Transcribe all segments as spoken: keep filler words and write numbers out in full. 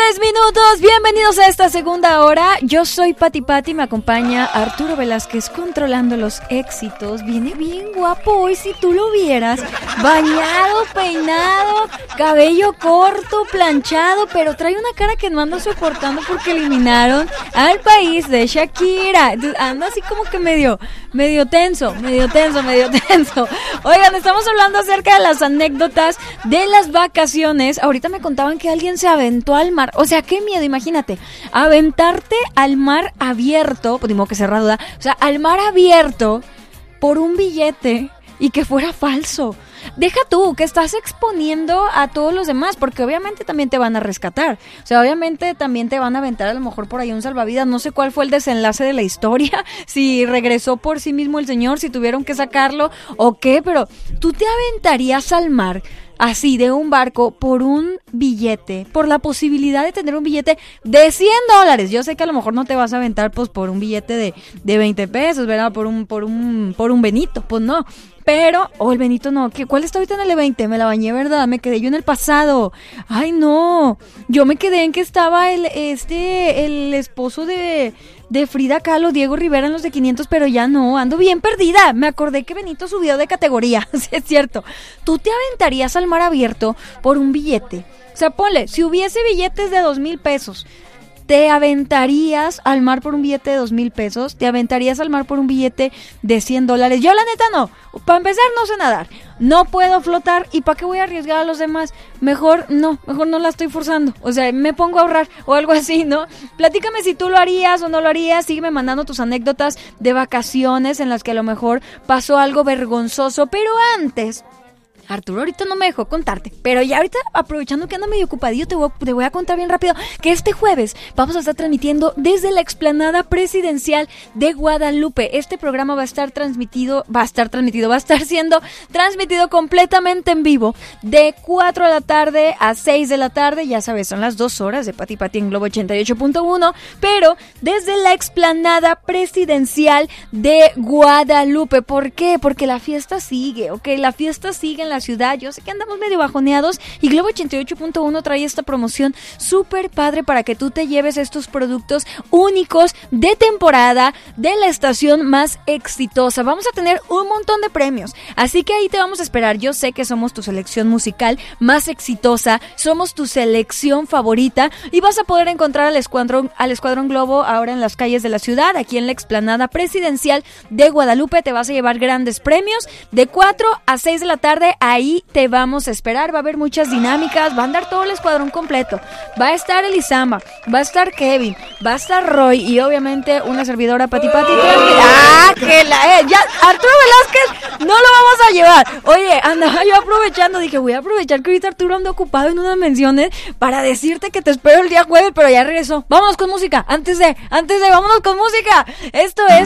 Tres minutos, bienvenidos a esta segunda hora. Yo soy Pati Pati, me acompaña Arturo Velázquez controlando los éxitos. Viene bien guapo hoy, si tú lo vieras. Bañado, peinado, cabello corto, planchado, pero trae una cara que no anda soportando porque eliminaron al país de Shakira. Anda así como que medio, medio tenso, medio tenso, medio tenso. Oigan, estamos hablando acerca de las anécdotas de las vacaciones. Ahorita me contaban que alguien se aventó al mar. O sea, qué miedo, imagínate, aventarte al mar abierto, pues digo que cerrado, ¿da? O sea, al mar abierto por un billete y que fuera falso. Deja tú, que estás exponiendo a todos los demás, porque obviamente también te van a rescatar. O sea, obviamente también te van a aventar a lo mejor por ahí un salvavidas. No sé cuál fue el desenlace de la historia, si regresó por sí mismo el señor, si tuvieron que sacarlo o qué, pero tú te aventarías al mar así de un barco por un billete, por la posibilidad de tener un billete de cien dólares. Yo sé que a lo mejor no te vas a aventar pues por un billete de, de veinte pesos, ¿verdad? Por un, por un, por un Benito, pues no. Pero, o oh, el Benito no, ¿qué, ¿cuál está ahorita en el E veinte? Me la bañé, ¿verdad? Me quedé yo en el pasado. Ay, no, yo me quedé en que estaba el, este, el esposo de, de Frida Kahlo, Diego Rivera en los de quinientos, pero ya no, ando bien perdida. Me acordé que Benito subió de categoría, sí es cierto. ¿Tú te aventarías al mar abierto por un billete? O sea, ponle, si hubiese billetes de dos mil pesos, ¿te aventarías al mar por un billete de dos mil pesos? ¿Te aventarías al mar por un billete de cien dólares? Yo la neta no. Para empezar no sé nadar. No puedo flotar. ¿Y para qué voy a arriesgar a los demás? Mejor no, mejor no la estoy forzando. O sea, me pongo a ahorrar o algo así, ¿no? Platícame si tú lo harías o no lo harías. Sígueme mandando tus anécdotas de vacaciones en las que a lo mejor pasó algo vergonzoso. Pero antes, Arturo ahorita no me dejó contarte, pero ya ahorita, aprovechando que ando medio ocupadillo, te voy, te voy a contar bien rápido que este jueves vamos a estar transmitiendo desde la explanada presidencial de Guadalupe. Este programa va a estar transmitido, va a estar transmitido, va a estar siendo transmitido completamente en vivo de cuatro de la tarde a seis de la tarde. Ya sabes, son las dos horas de Pati Pati en Globo ochenta y ocho punto uno, pero desde la explanada presidencial de Guadalupe. ¿Por qué? Porque la fiesta sigue, ¿ok? La fiesta sigue en la ciudad. Yo sé que andamos medio bajoneados y Globo ochenta y ocho punto uno trae esta promoción súper padre para que tú te lleves estos productos únicos de temporada de la estación más exitosa. Vamos a tener un montón de premios, así que ahí te vamos a esperar. Yo sé que somos tu selección musical más exitosa, somos tu selección favorita y vas a poder encontrar al Escuadrón, al Escuadrón Globo ahora en las calles de la ciudad, aquí en la explanada presidencial de Guadalupe. Te vas a llevar grandes premios de cuatro a seis de la tarde. Ahí te vamos a esperar. Va a haber muchas dinámicas, va a andar todo el escuadrón completo. Va a estar Elisama, va a estar Kevin, va a estar Roy y obviamente una servidora Pati Pati. ¡Ah, que la eh! Ya, Arturo Velázquez no lo vamos a llevar. Oye, andaba yo aprovechando, dije, voy a aprovechar que ahorita Arturo anda ocupado en unas menciones para decirte que te espero el día jueves, pero ya regresó. Vámonos con música, antes de, antes de, vámonos con música. Esto es,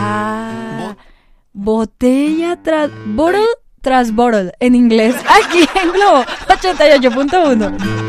ah, botella tras, bottle tras bottle en inglés, aquí en Globo ochenta y ocho punto uno.